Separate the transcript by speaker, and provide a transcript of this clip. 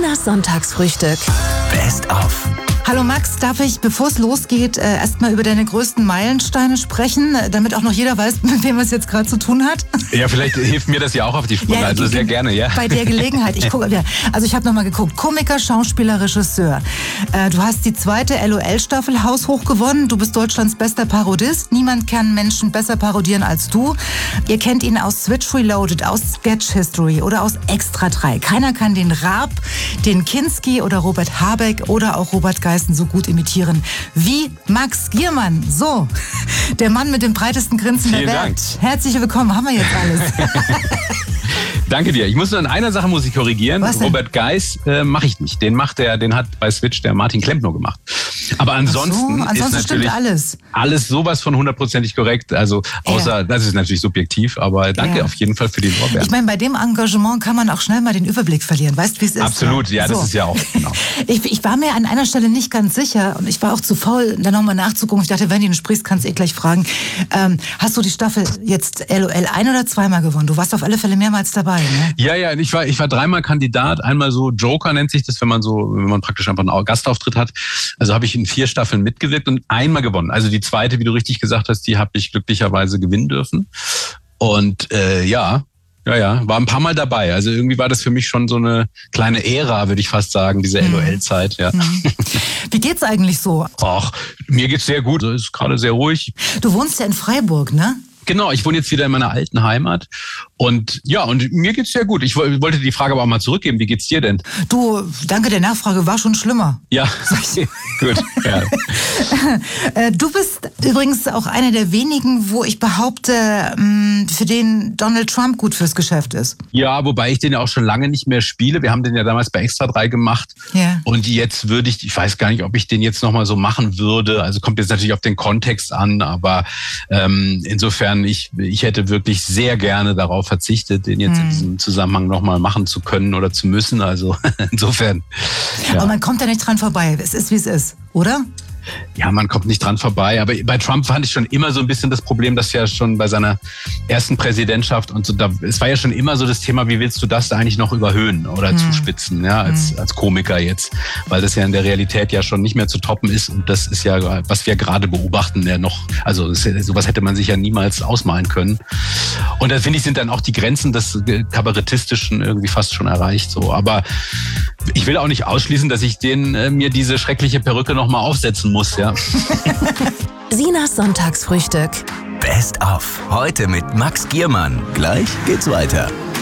Speaker 1: Sinas Sonntagsfrühstück.
Speaker 2: Best of.
Speaker 3: Hallo Max, darf ich, bevor es losgeht, erstmal über deine größten Meilensteine sprechen, damit auch noch jeder weiß, mit wem es jetzt gerade zu tun hat?
Speaker 4: Ja, vielleicht hilft mir das ja auch auf die Sprünge, also sehr gerne, ja.
Speaker 3: Bei der Gelegenheit. Ich habe nochmal geguckt. Komiker, Schauspieler, Regisseur. Du hast die 2. LOL-Staffel haushoch gewonnen. Du bist Deutschlands bester Parodist. Niemand kann Menschen besser parodieren als du. Ihr kennt ihn aus Switch Reloaded, aus Sketch History oder aus Extra 3. Keiner kann den Raab, den Kinski oder Robert Habeck oder auch Robert Geis so gut imitieren wie Max Giermann. So, der Mann mit dem breitesten Grinsen der Welt.
Speaker 4: Dank.
Speaker 3: Herzlich willkommen, haben wir jetzt alles.
Speaker 4: Danke dir. Ich muss nur in einer Sache korrigieren.
Speaker 3: Was denn?
Speaker 4: Robert Geis mache ich nicht. Den hat bei Switch der Martin Klempner gemacht. Aber ansonsten ist
Speaker 3: stimmt
Speaker 4: natürlich alles sowas von 100%ig korrekt. Also außer, das ist natürlich subjektiv, aber danke auf jeden Fall für den Lorbeeren.
Speaker 3: Ich meine, bei dem Engagement kann man auch schnell mal den Überblick verlieren. Weißt du, wie es ist?
Speaker 4: Absolut, ja, das ist ja auch genau.
Speaker 3: Ich war mir an einer Stelle nicht ganz sicher und ich war auch zu faul, da nochmal nachzugucken. Ich dachte, wenn du sprichst, kannst du gleich fragen. Hast du die Staffel jetzt LOL ein- oder zweimal gewonnen? Du warst auf alle Fälle mehrmals dabei, ne?
Speaker 4: Ja, ich war 3-mal Kandidat. Einmal so Joker nennt sich das, wenn man praktisch einfach einen Gastauftritt hat. Also habe ich in 4 Staffeln mitgewirkt und einmal gewonnen. Also die 2., wie du richtig gesagt hast, die habe ich glücklicherweise gewinnen dürfen. Und war ein paar Mal dabei. Also irgendwie war das für mich schon so eine kleine Ära, würde ich fast sagen, diese LOL-Zeit. Ja.
Speaker 3: Wie geht's eigentlich so?
Speaker 4: Ach, mir geht's sehr gut. Es ist gerade sehr ruhig.
Speaker 3: Du wohnst ja in Freiburg, ne?
Speaker 4: Genau, ich wohne jetzt wieder in meiner alten Heimat und mir geht's sehr gut. Ich wollte die Frage aber auch mal zurückgeben. Wie geht's dir denn?
Speaker 3: Du, danke der Nachfrage, war schon schlimmer.
Speaker 4: Ja, gut. Ja.
Speaker 3: Du bist übrigens auch einer der wenigen, wo ich behaupte, für den Donald Trump gut fürs Geschäft ist.
Speaker 4: Ja, wobei ich den ja auch schon lange nicht mehr spiele. Wir haben den ja damals bei Extra 3 gemacht.
Speaker 3: Ja.
Speaker 4: Und jetzt ich weiß gar nicht, ob ich den jetzt nochmal so machen würde. Also kommt jetzt natürlich auf den Kontext an, aber insofern, ich hätte wirklich sehr gerne darauf verzichtet, den jetzt in diesem Zusammenhang nochmal machen zu können oder zu müssen. Also insofern. Ja.
Speaker 3: Aber man kommt da nicht dran vorbei. Es ist, wie es ist, oder?
Speaker 4: Ja, man kommt nicht dran vorbei. Aber bei Trump fand ich schon immer so ein bisschen das Problem, dass ja schon bei seiner ersten Präsidentschaft und so, es war ja schon immer so das Thema, wie willst du das da eigentlich noch überhöhen oder zuspitzen, ja, als Komiker jetzt. Weil das ja in der Realität ja schon nicht mehr zu toppen ist. Und das ist ja, was wir gerade beobachten, ja noch, also sowas hätte man sich ja niemals ausmalen können. Und da finde ich, sind dann auch die Grenzen des Kabarettistischen irgendwie fast schon erreicht, so. Aber ich will auch nicht ausschließen, dass ich mir diese schreckliche Perücke nochmal aufsetzen muss, ja.
Speaker 1: Sinas Sonntagsfrühstück.
Speaker 2: Best of. Heute mit Max Giermann. Gleich geht's weiter.